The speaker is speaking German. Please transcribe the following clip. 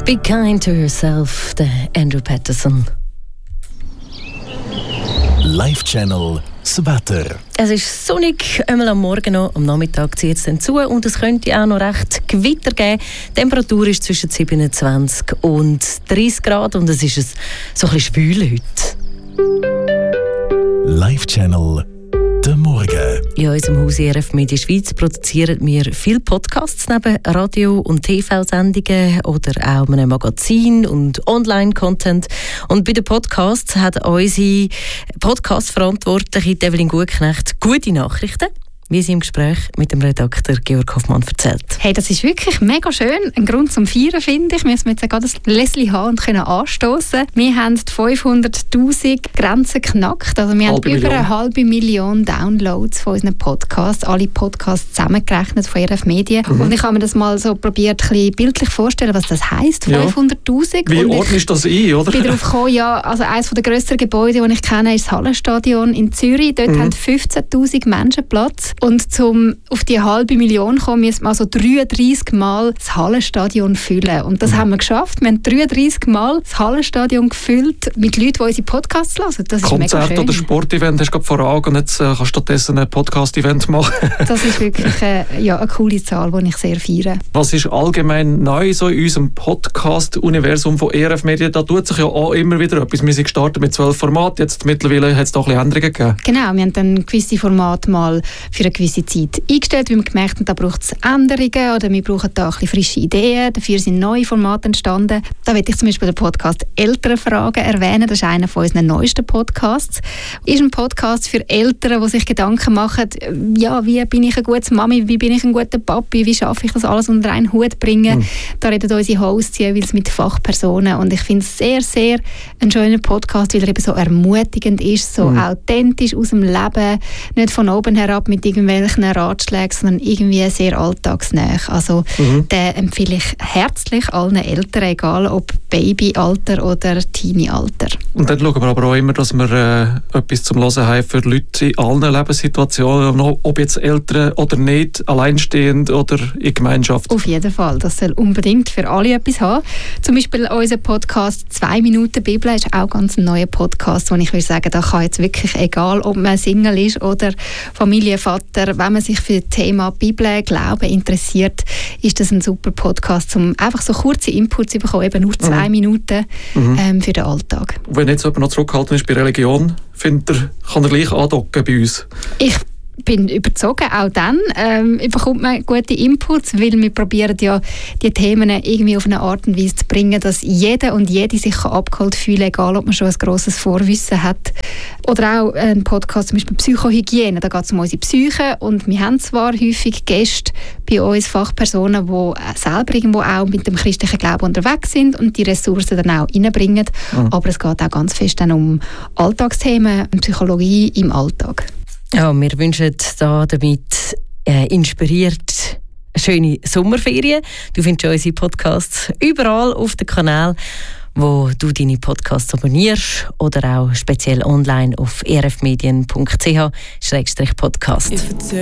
Be kind to yourself, der Andrew Patterson. Live-Channel das Wetter. Es ist sonnig, einmal am Morgen noch, am Nachmittag zieht es dann zu und es könnte auch noch recht Gewitter geben. Die Temperatur ist zwischen 27 und 30 Grad und es ist so ein bisschen schwül heute. Live-Channel der Morgen. In unserem Haus ERF Media Schweiz produzieren wir viele Podcasts neben Radio- und TV-Sendungen oder auch einem Magazin und Online-Content. Und bei den Podcasts hat unsere Podcast-Verantwortliche Evelyn Gutknecht gute Nachrichten, wie sie im Gespräch mit dem Redakteur Georg Hoffmann erzählt. Hey, das ist wirklich mega schön. Ein Grund zum Feiern, finde ich. Wir müssen jetzt gerade das Lässli haben und können anstoßen. Wir haben die 500'000 Grenze geknackt. Also wir haben über 500'000 Downloads von unseren Podcasts. Alle Podcasts zusammengerechnet von ERF Medien. Und ich habe mir das mal so probiert, ein bisschen bildlich vorstellen, was das heisst. 500'000. Wie ordnest du das ein, oder? Ich bin darauf gekommen, ja, also eines der grössten Gebäude, die ich kenne, ist das Hallenstadion in Zürich. Dort haben 15'000 Menschen Platz. Und um auf die 500'000 zu kommen, müssen wir also 33 Mal das Hallenstadion füllen. Und das haben wir geschafft. Wir haben 33 Mal das Hallenstadion gefüllt mit Leuten, die unsere Podcasts hören. Das ist Konzert mega schön. Oder Sportevent hast du gerade vor Augen und jetzt kannst du stattdessen ein Podcast-Event machen. Das ist wirklich eine coole Zahl, die ich sehr feiere. Was ist allgemein neu so in unserem Podcast-Universum von ERF Media? Da tut sich ja auch immer wieder etwas. Wir sind gestartet mit 12 Formaten, jetzt mittlerweile hat es da ein bisschen Änderungen gegeben. Genau, wir haben dann gewisse Formate mal für eine gewisse Zeit eingestellt, weil wir gemerkt haben, da braucht es Änderungen oder wir brauchen da ein bisschen frische Ideen. Dafür sind neue Formate entstanden. Da möchte ich zum Beispiel den Podcast «Elternfragen» erwähnen. Das ist einer von unseren neuesten Podcasts. Ist ein Podcast für Eltern, die sich Gedanken machen, ja, wie bin ich eine gute Mami, wie bin ich ein guter Papi, wie schaffe ich das alles unter einen Hut bringen. Da reden unsere Hosts jeweils mit Fachpersonen und ich finde es sehr, sehr ein schöner Podcast, weil er eben so ermutigend ist, so authentisch aus dem Leben, nicht von oben herab mit irgendwelchen Ratschlägen, sondern irgendwie sehr alltagsnah. Also den empfehle ich herzlich allen Eltern, egal ob Babyalter oder Teenie-Alter. Und dann schauen wir aber auch immer, dass wir etwas zum Hören haben für Leute in allen Lebenssituationen, ob jetzt Eltern oder nicht, alleinstehend oder in Gemeinschaft. Auf jeden Fall, das soll unbedingt für alle etwas haben. Zum Beispiel unser Podcast 2 Minuten Bibel ist auch ganz ein neuer Podcast, wo ich würde sagen, da kann jetzt wirklich, egal ob man Single ist oder Familienvater, wenn man sich für das Thema Bibel, Glauben interessiert, ist das ein super Podcast, um einfach so kurze Inputs zu bekommen, eben nur 2 Minuten für den Alltag. Wenn jetzt jemand noch zurückgehalten ist bei Religion, kann er gleich andocken bei uns? Ich bin überzogen, auch dann bekommt man gute Inputs, weil wir probieren ja, die Themen irgendwie auf eine Art und Weise zu bringen, dass jeder und jede sich abgeholt fühlen kann, egal ob man schon ein grosses Vorwissen hat. Oder auch ein Podcast, zum Beispiel Psychohygiene, da geht es um unsere Psyche und wir haben zwar häufig Gäste bei uns, Fachpersonen, die selber irgendwo auch mit dem christlichen Glauben unterwegs sind und die Ressourcen dann auch reinbringen, aber es geht auch ganz fest dann um Alltagsthemen und Psychologie im Alltag. Ja, wir wünschen da damit inspiriert schöne Sommerferien. Du findest unsere Podcasts überall auf dem Kanal, wo du deine Podcasts abonnierst oder auch speziell online auf erfmedien.ch/podcast.